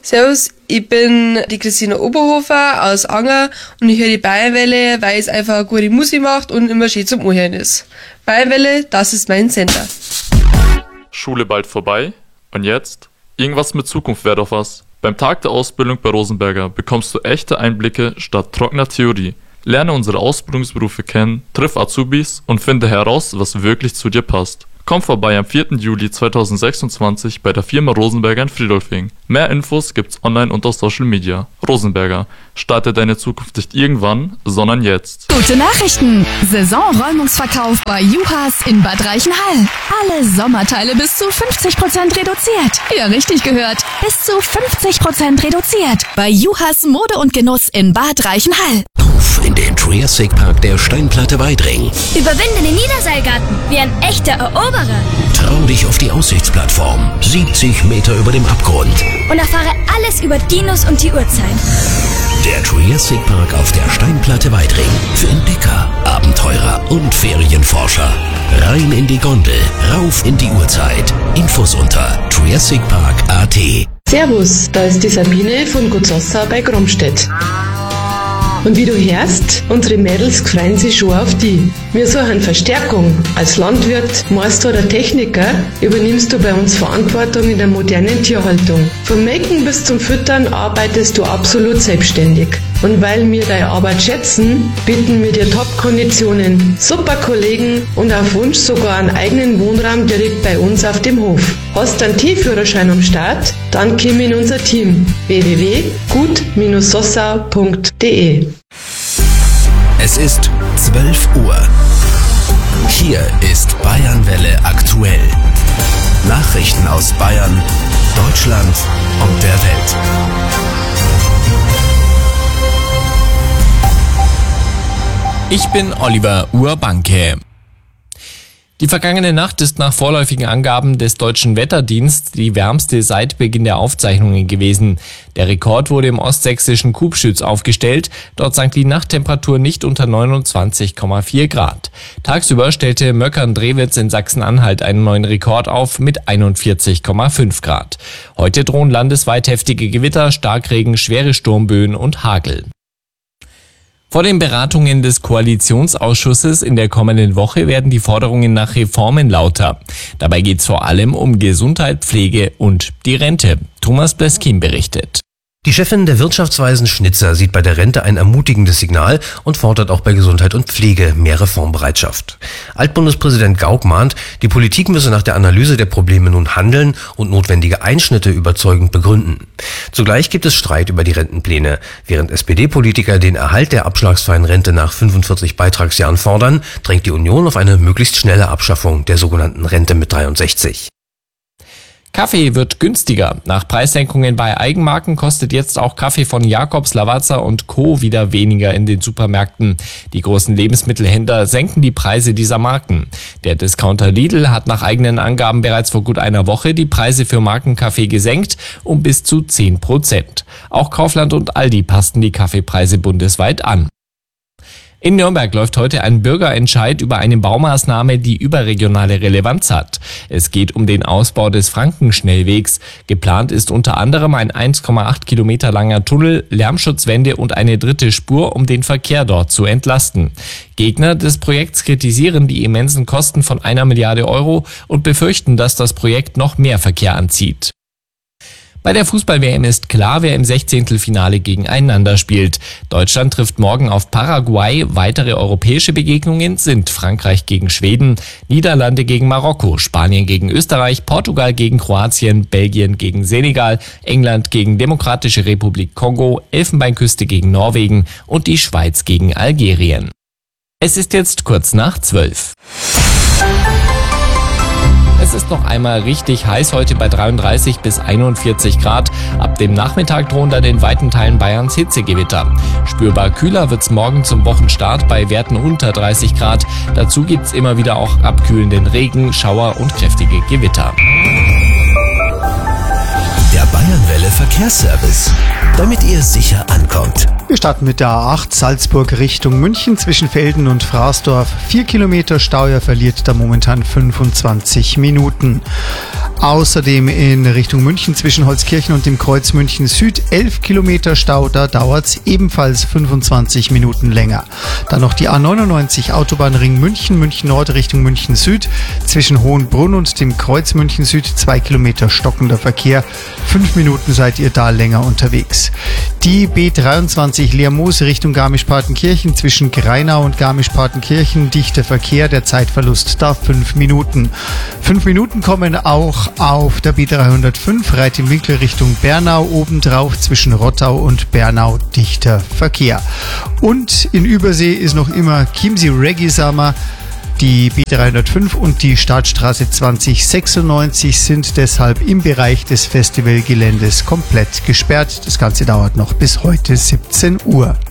Servus, ich bin die Christina Oberhofer aus Anger und ich höre die Bayernwelle, weil es einfach eine gute Musik macht und immer schön zum Anhören ist. Bayernwelle, das ist mein Sender. Schule bald vorbei und jetzt? Irgendwas mit Zukunft wäre doch was. Beim Tag der Ausbildung bei Rosenberger bekommst du echte Einblicke statt trockener Theorie. Lerne unsere Ausbildungsberufe kennen, triff Azubis und finde heraus, was wirklich zu dir passt. Komm vorbei am 4. Juli 2026 bei der Firma Rosenberger in Friedolfing. Mehr Infos gibt's online und auf Social Media. Rosenberger, starte deine Zukunft nicht irgendwann, sondern jetzt. Gute Nachrichten! Saisonräumungsverkauf bei Juhas in Bad Reichenhall. Alle Sommerteile bis zu 50% reduziert. Ja, richtig gehört. Bis zu 50% reduziert. Bei Juhas Mode und Genuss in Bad Reichenhall. Auf in den Triassic Park der Steinplatte Weidring. Überwinde den Niederseilgarten wie ein echter Eroberer. Trau dich auf die Aussichtsplattform, 70 Meter über dem Abgrund. Und erfahre alles über Dinos und die Urzeit. Der Triassic Park auf der Steinplatte Weidring. Für Entdecker, Abenteurer und Ferienforscher. Rein in die Gondel, rauf in die Urzeit. Infos unter triassicpark.at. Servus, da ist die Sabine von Gut Sossa bei Gromstedt. Und wie du hörst, unsere Mädels freuen sich schon auf die. Wir suchen Verstärkung. Als Landwirt, Meister oder Techniker übernimmst du bei uns Verantwortung in der modernen Tierhaltung. Vom Melken bis zum Füttern arbeitest du absolut selbstständig. Und weil wir deine Arbeit schätzen, bieten wir dir Top-Konditionen, super Kollegen und auf Wunsch sogar einen eigenen Wohnraum direkt bei uns auf dem Hof. Hast einen Tierführerschein am Start? Dann komm in unser Team. www.gut-sossau.de. Es ist 12 Uhr. Hier ist Bayernwelle aktuell. Nachrichten aus Bayern, Deutschland und der Welt. Ich bin Oliver Urbanke. Die vergangene Nacht ist nach vorläufigen Angaben des Deutschen Wetterdienstes die wärmste seit Beginn der Aufzeichnungen gewesen. Der Rekord wurde im ostsächsischen Kubschütz aufgestellt. Dort sank die Nachttemperatur nicht unter 29,4 Grad. Tagsüber stellte Möckern-Drewitz in Sachsen-Anhalt einen neuen Rekord auf mit 41,5 Grad. Heute drohen landesweit heftige Gewitter, Starkregen, schwere Sturmböen und Hagel. Vor den Beratungen des Koalitionsausschusses in der kommenden Woche werden die Forderungen nach Reformen lauter. Dabei geht es vor allem um Gesundheit, Pflege und die Rente. Thomas Bleskin berichtet. Die Chefin der Wirtschaftsweisen Schnitzer sieht bei der Rente ein ermutigendes Signal und fordert auch bei Gesundheit und Pflege mehr Reformbereitschaft. Altbundespräsident Gauck mahnt, die Politik müsse nach der Analyse der Probleme nun handeln und notwendige Einschnitte überzeugend begründen. Zugleich gibt es Streit über die Rentenpläne. Während SPD-Politiker den Erhalt der abschlagsfreien Rente nach 45 Beitragsjahren fordern, drängt die Union auf eine möglichst schnelle Abschaffung der sogenannten Rente mit 63. Kaffee wird günstiger. Nach Preissenkungen bei Eigenmarken kostet jetzt auch Kaffee von Jacobs, Lavazza und Co. wieder weniger in den Supermärkten. Die großen Lebensmittelhändler senken die Preise dieser Marken. Der Discounter Lidl hat nach eigenen Angaben bereits vor gut einer Woche die Preise für Markenkaffee gesenkt um bis zu 10%. Auch Kaufland und Aldi passten die Kaffeepreise bundesweit an. In Nürnberg läuft heute ein Bürgerentscheid über eine Baumaßnahme, die überregionale Relevanz hat. Es geht um den Ausbau des Frankenschnellwegs. Geplant ist unter anderem ein 1,8 Kilometer langer Tunnel, Lärmschutzwände und eine dritte Spur, um den Verkehr dort zu entlasten. Gegner des Projekts kritisieren die immensen Kosten von 1 Milliarde Euro und befürchten, dass das Projekt noch mehr Verkehr anzieht. Bei der Fußball-WM ist klar, wer im 16. Finale gegeneinander spielt. Deutschland trifft morgen auf Paraguay. Weitere europäische Begegnungen sind Frankreich gegen Schweden, Niederlande gegen Marokko, Spanien gegen Österreich, Portugal gegen Kroatien, Belgien gegen Senegal, England gegen Demokratische Republik Kongo, Elfenbeinküste gegen Norwegen und die Schweiz gegen Algerien. Es ist jetzt kurz nach 12. Es ist noch einmal richtig heiß heute bei 33 bis 41 Grad. Ab dem Nachmittag drohen dann in weiten Teilen Bayerns Hitzegewitter. Spürbar kühler wird's morgen zum Wochenstart bei Werten unter 30 Grad. Dazu gibt's immer wieder auch abkühlenden Regen, Schauer und kräftige Gewitter. Der Bayernwelle Verkehrsservice, damit ihr sicher ankommt. Wir starten mit der A8 Salzburg Richtung München zwischen Velden und Fraßdorf. 4 Kilometer Stau, verliert da momentan 25 Minuten. Außerdem in Richtung München zwischen Holzkirchen und dem Kreuz München Süd 11 Kilometer Stau, da dauert es ebenfalls 25 Minuten länger. Dann noch die A99 Autobahnring München, München Nord Richtung München Süd zwischen Hohenbrunn und dem Kreuz München Süd 2 Kilometer stockender Verkehr. 5 Minuten seid ihr da länger unterwegs. Die B23 Leermoos Richtung Garmisch-Partenkirchen zwischen Greinau und Garmisch-Partenkirchen dichter Verkehr, der Zeitverlust da 5 Minuten. 5 Minuten kommen auch auf der B305 Reit im Winkel Richtung Bernau, obendrauf zwischen Rottau und Bernau dichter Verkehr. Und in Übersee ist noch immer Chiemsee Reggae Summer. Die B305 und die Staatsstraße 2096 sind deshalb im Bereich des Festivalgeländes komplett gesperrt. Das Ganze dauert noch bis heute 17 Uhr.